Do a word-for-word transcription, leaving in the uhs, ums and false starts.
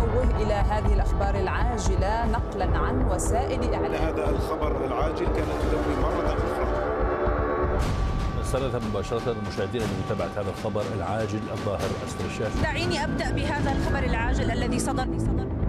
ننوه إلى هذه الأخبار العاجلة نقلا عن وسائل إعلام. هذا الخبر العاجل كانت تدوي مرة أخرى. نستنذ مباشرة المشاهدين لمتابعة هذا الخبر العاجل الظاهر أسفل الشاشة. دعيني أبدأ بهذا الخبر العاجل الذي صدر